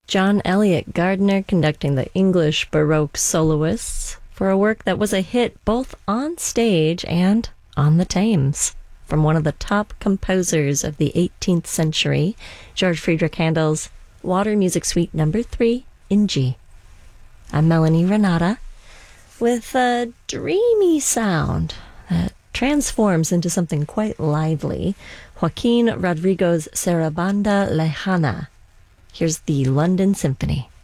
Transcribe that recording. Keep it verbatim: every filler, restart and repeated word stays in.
John Eliot Gardiner conducting the English Baroque soloists for a work that was a hit both on stage and on the Thames. From one of the top composers of the eighteenth century, George Friedrich Handel's Water Music Suite Number three in G. I'm Melanie Renata with a dreamy sound that transforms into something quite lively. Joaquin Rodrigo's Sarabanda Lejana. Here's the London Symphony.